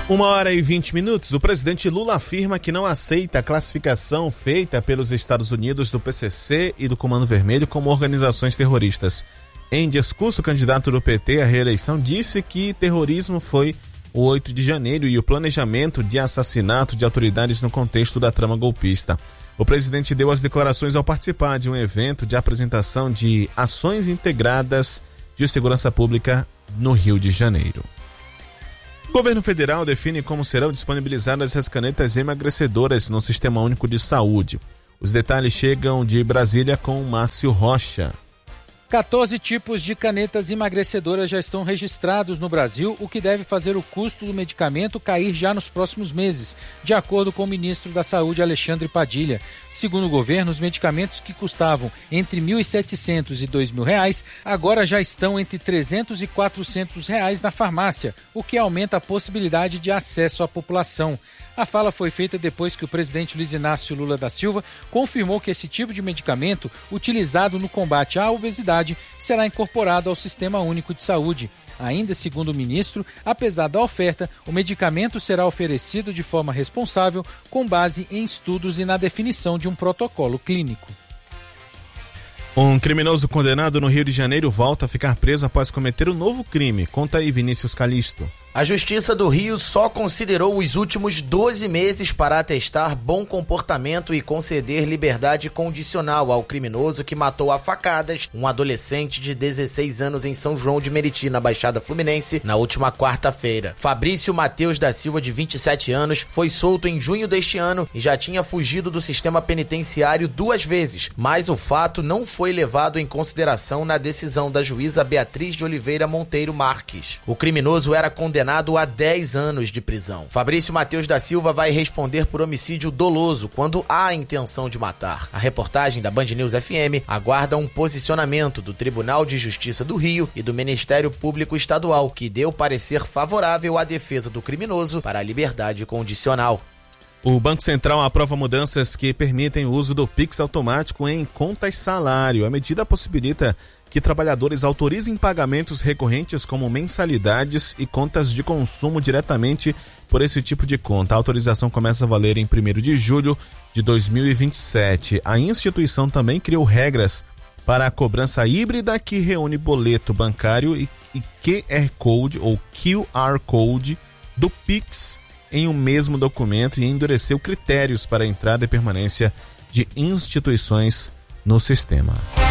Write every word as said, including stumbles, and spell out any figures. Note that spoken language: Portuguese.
Uma hora e vinte minutos, o presidente Lula afirma que não aceita a classificação feita pelos Estados Unidos do P C C e do Comando Vermelho como organizações terroristas. Em discurso, o candidato do P T à reeleição disse que terrorismo foi o oito de janeiro e o planejamento de assassinato de autoridades no contexto da trama golpista. O presidente deu as declarações ao participar de um evento de apresentação de ações integradas de segurança pública no Rio de Janeiro. O governo federal define como serão disponibilizadas as canetas emagrecedoras no Sistema Único de Saúde. Os detalhes chegam de Brasília com Márcio Rocha. quatorze tipos de canetas emagrecedoras já estão registrados no Brasil, o que deve fazer o custo do medicamento cair já nos próximos meses, de acordo com o ministro da Saúde, Alexandre Padilha. Segundo o governo, os medicamentos que custavam entre mil e setecentos e dois mil reais, agora já estão entre trezentos e quatrocentos reais na farmácia, o que aumenta a possibilidade de acesso à população. A fala foi feita depois que o presidente Luiz Inácio Lula da Silva confirmou que esse tipo de medicamento, utilizado no combate à obesidade, será incorporado ao Sistema Único de Saúde. Ainda segundo o ministro, apesar da oferta, o medicamento será oferecido de forma responsável, com base em estudos e na definição de um protocolo clínico. Um criminoso condenado no Rio de Janeiro volta a ficar preso após cometer um novo crime. Conta aí, Vinícius Calixto. A Justiça do Rio só considerou os últimos doze meses para atestar bom comportamento e conceder liberdade condicional ao criminoso que matou a facadas um adolescente de dezesseis anos em São João de Meriti, na Baixada Fluminense, na última quarta-feira. Fabrício Mateus da Silva, de vinte e sete anos, foi solto em junho deste ano e já tinha fugido do sistema penitenciário duas vezes, mas o fato não foi levado em consideração na decisão da juíza Beatriz de Oliveira Monteiro Marques. O criminoso era condenado a dez anos de prisão. Fabrício Mateus da Silva vai responder por homicídio doloso quando há a intenção de matar. A reportagem da Band News F M aguarda um posicionamento do Tribunal de Justiça do Rio e do Ministério Público Estadual, que deu parecer favorável à defesa do criminoso para a liberdade condicional. O Banco Central aprova mudanças que permitem o uso do Pix automático em contas salário. A medida possibilita que trabalhadores autorizem pagamentos recorrentes como mensalidades e contas de consumo diretamente por esse tipo de conta. A autorização começa a valer em primeiro de julho de dois mil e vinte e sete. A instituição também criou regras para a cobrança híbrida que reúne boleto bancário e, e Q R Code ou Q R Code do Pix em um mesmo documento e endureceu critérios para a entrada e permanência de instituições no sistema.